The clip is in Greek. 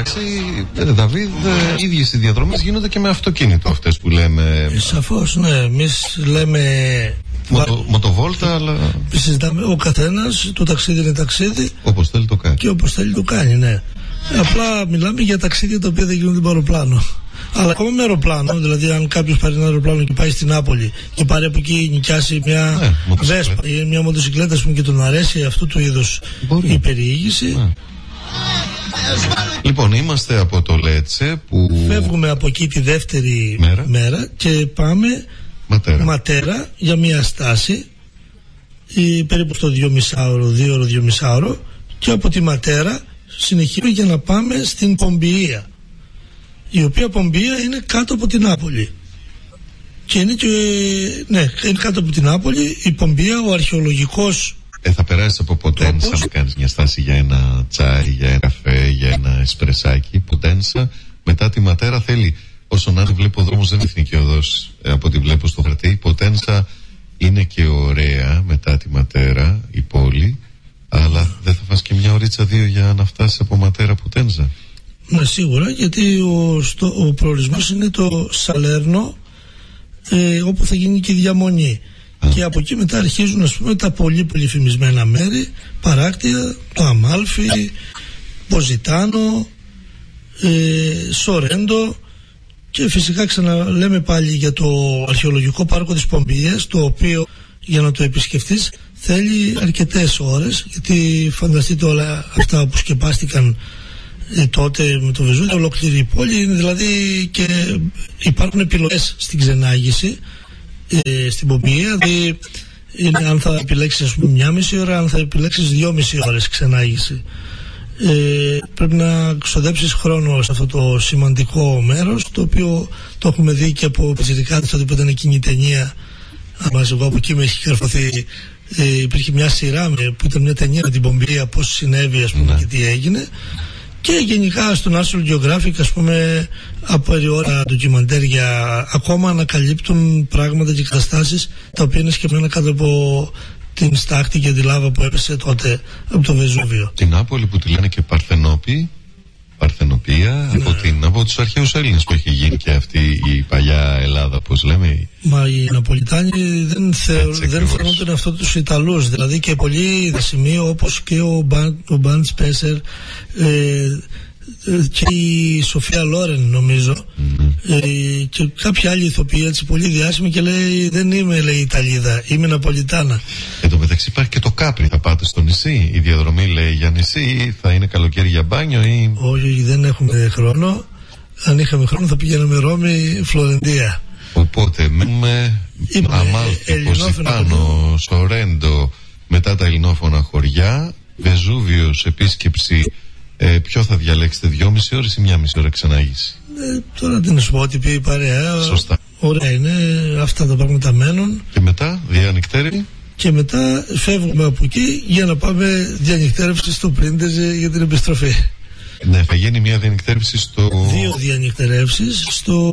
μεταξύ, Δαβίδ, ίδιες οι διαδρομές γίνονται και με αυτοκίνητο αυτές που λέμε. Σαφώς, ναι. Εμείς λέμε μοτοβόλτα, αλλά συζητάμε, ο καθένας, το ταξίδι είναι ταξίδι. Όπως θέλει το κάνει. Και όπως θέλει το κάνει, ναι. Απλά μιλάμε για ταξίδια τα οποία δεν γίνονται με αεροπλάνο. Αλλά ακόμα με αεροπλάνο, δηλαδή αν κάποιος πάρει ένα αεροπλάνο και πάει στην Νάπολη και πάρει από εκεί νοικιάσει μια βέσπα ή μια μοτοσυκλέτα, ας πούμε, και τον αρέσει αυτού του είδους η περιήγηση. Λοιπόν, είμαστε από το Λέτσε που φεύγουμε από εκεί τη δεύτερη μέρα και πάμε Ματέρα για μια στάση περίπου στο 2,5 ώρο, και από τη Ματέρα συνεχίζουμε για να πάμε στην Πομπιεία, η οποία Πομπιεία είναι κάτω από την Νάπολη. Και είναι είναι κάτω από την Νάπολη η Πομπιεία, ο αρχαιολογικός. Θα περάσεις από Ποτένσα να κάνεις μια στάση για ένα τσάι, για ένα καφέ, για ένα εσπρεσάκι. Ποτένσα, μετά τη Ματέρα θέλει, όσο να βλέπω ο δρόμος δεν είναι εθνική οδός από ό,τι βλέπω στο χαρτί. Ποτένσα είναι και ωραία μετά τη Ματέρα η πόλη, αλλά δεν θα φας και μια ωρίτσα δύο για να φτάσεις από Ματέρα Ποτένσα? Ναι, σίγουρα, γιατί ο προορισμός είναι το Σαλέρνο, όπου θα γίνει και η διαμονή. Και από εκεί μετά αρχίζουν, ας πούμε, τα πολύ πολύ φημισμένα μέρη, Παράκτια, το Αμάλφι, Ποζιτάνο, Σορέντο, και φυσικά ξαναλέμε πάλι για το αρχαιολογικό πάρκο της Πομπιείας, το οποίο για να το επισκεφτείς θέλει αρκετές ώρες, γιατί φανταστείτε όλα αυτά που σκεπάστηκαν τότε με το Βεζούβιο, ολόκληρη η πόλη είναι, δηλαδή, και υπάρχουν επιλογές στην ξενάγηση στην Πομπιεία, δηλαδή είναι αν θα επιλέξεις, ας πούμε, 1,5 ώρα, αν θα επιλέξεις 2,5 ώρες ξενάγηση. Πρέπει να ξοδέψεις χρόνο σε αυτό το σημαντικό μέρος, το οποίο το έχουμε δει και από πιτσιρικάδες τότε που ήταν εκείνη η ταινία. Εγώ από εκεί με έχει καρφωθεί. Υπήρχε μια σειρά που ήταν μια ταινία με την Πομπιεία, πώς συνέβη, ας πούμε, και τι έγινε. Και γενικά στο National Geographic, ας πούμε, από περιόρα ντοκιμαντέρ ακόμα ανακαλύπτουν πράγματα και καταστάσεις τα οποία είναι σκεμμένα κάτω από την στάχτη και τη λάβα που έπεσε τότε από το Βεζούβιο. Την Νάπολη που τη λένε και Παρθενοπία, από τους αρχαίους Έλληνες που έχει γίνει και αυτή η παλιά Ελλάδα, πώς λέμε. Μα οι Ναπολιτάνοι δεν φαίνονται αυτό τους Ιταλούς, δηλαδή και πολλοί δασημοί όπως και ο Μπαντ Σπέσερ και η Σοφία Λόρεν, νομίζω, και κάποια άλλη ηθοποιία έτσι πολύ διάσημη, και λέει δεν είμαι, λέει, Ιταλίδα, είμαι Ναπολιτάνα. Εν τω μεταξύ υπάρχει και το Κάπρι, θα πάτε στο νησί, η διαδρομή λέει για νησί, ή θα είναι καλοκαίρι για μπάνιο ή... Όχι, δεν έχουμε χρόνο. Αν είχαμε χρόνο θα πηγαίναμε Ρώμη, Φλωρεντία. Οπότε μένουμε Αμάλφι, Ποζιτάνο, Σορέντο, μετά τα ελληνόφωνα χωριά, Βεζούβιος, επίσκεψη. Ποιο θα διαλέξετε, 2,5 ώρες ή 1,5 ώρα ξενάγηση? Τώρα τι να σου πω, ότι πει η παρέα. Σωστά. Ωραία είναι, αυτά τα πράγματα μένουν. Και μετά διανυκτέρευση. Και μετά φεύγουμε από εκεί για να πάμε διανυκτέρευση στο Πρίντεζε για την επιστροφή. Ναι, θα γίνει μια διανυκτέρευση στο... 2 διανυκτέρευσεις στο